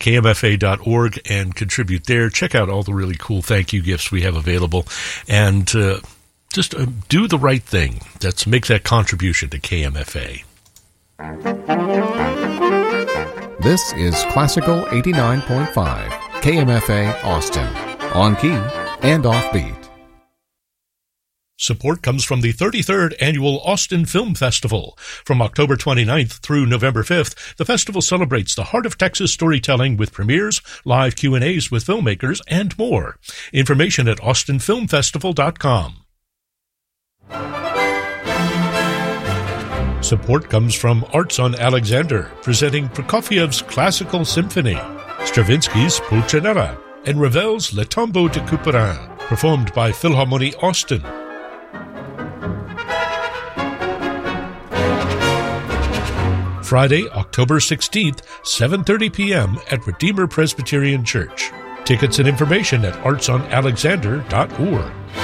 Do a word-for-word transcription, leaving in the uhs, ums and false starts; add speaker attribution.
Speaker 1: K M F A dot org and contribute there. Check out all the really cool thank you gifts we have available. And uh, just uh, do the right thing. Let's make that contribution to K M F A.
Speaker 2: This is Classical eighty-nine point five, K M F A Austin, on key and offbeat.
Speaker 1: Support comes from the thirty-third Annual Austin Film Festival. From October twenty-ninth through November fifth, the festival celebrates the heart of Texas storytelling with premieres, live Q and A's with filmmakers, and more. Information at austin film festival dot com. Support comes from Arts on Alexander, presenting Prokofiev's Classical Symphony, Stravinsky's Pulcinella, and Ravel's Le Tombeau de Couperin, performed by Philharmonie Austin. Friday, October sixteenth, seven thirty p.m. at Redeemer Presbyterian Church. Tickets and information at arts on alexander dot org.